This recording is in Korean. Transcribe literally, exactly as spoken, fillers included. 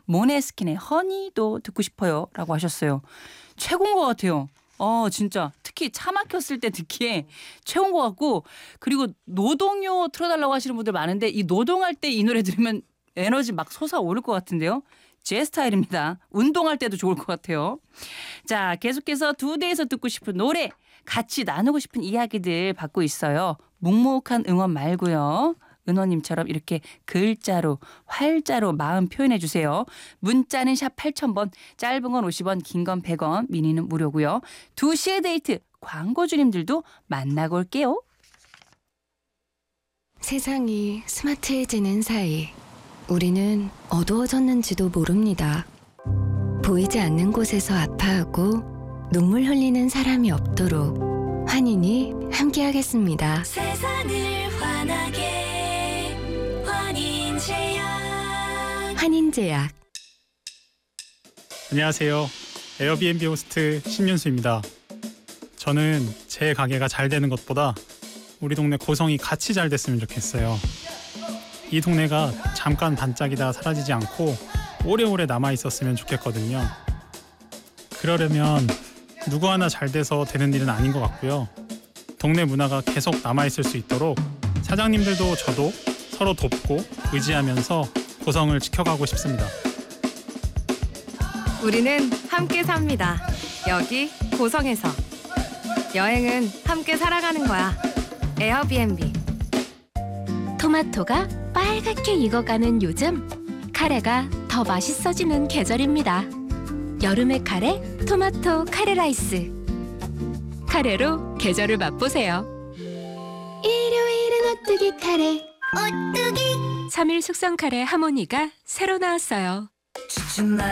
모네스킨의 허니도 듣고 싶어요 라고 하셨어요. 최고인 것 같아요. 어 진짜 특히 차 막혔을 때 듣기에 최고인 것 같고, 그리고 노동요 틀어달라고 하시는 분들 많은데 이 노동할 때 이 노래 들으면 에너지 막 솟아오를 것 같은데요. 제 스타일입니다. 운동할 때도 좋을 것 같아요. 자, 계속해서 두 대에서 듣고 싶은 노래, 같이 나누고 싶은 이야기들 받고 있어요. 묵묵한 응원 말고요. 은호님처럼 이렇게 글자로 활자로 마음 표현해 주세요. 문자는 샵 팔천 번, 짧은 건 오십 원, 긴 건 백 원, 미니는 무료고요. 두 시의 데이트 광고주님들도 만나고 올게요. 세상이 스마트해지는 사이 우리는 어두워졌는지도 모릅니다. 보이지 않는 곳에서 아파하고 눈물 흘리는 사람이 없도록 환인이 함께하겠습니다. 세상을 환하게 환인제약. 환인제약. 안녕하세요. 에어비앤비 호스트 신윤수입니다. 저는 제 가게가 잘 되는 것보다 우리 동네 고성이 같이 잘 됐으면 좋겠어요. 이 동네가 잠깐 반짝이다 사라지지 않고 오래오래 남아있었으면 좋겠거든요. 그러려면 누구 하나 잘 돼서 되는 일은 아닌 것 같고요. 동네 문화가 계속 남아있을 수 있도록 사장님들도 저도 서로 돕고 의지하면서 고성을 지켜가고 싶습니다. 우리는 함께 삽니다. 여기 고성에서. 여행은 함께 살아가는 거야. 에어비앤비. 토마토가 빨갛게 익어가는 요즘, 카레가 더 맛있어지는 계절입니다. 여름의 카레, 토마토 카레 라이스. 카레로 계절을 맛보세요. 일요일은 오뚜기 카레. 오뚜기 삼 일 숙성 카레 하모니가 새로 나왔어요.